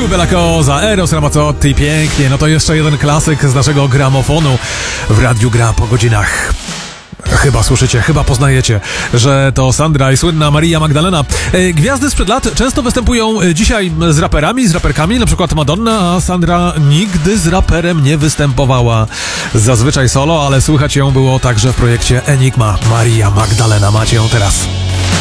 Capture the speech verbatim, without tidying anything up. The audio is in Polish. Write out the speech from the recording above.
Più Bella Cosa, Eros Ramazzotti, pięknie. No to jeszcze jeden klasyk z naszego gramofonu. W radiu gra po godzinach. Chyba słyszycie, chyba poznajecie, że to Sandra i słynna Maria Magdalena. Gwiazdy sprzed lat często występują dzisiaj z raperami, z raperkami, na przykład Madonna, a Sandra nigdy z raperem nie występowała. Zazwyczaj solo, ale słychać ją było także w projekcie Enigma. Maria Magdalena, macie ją teraz.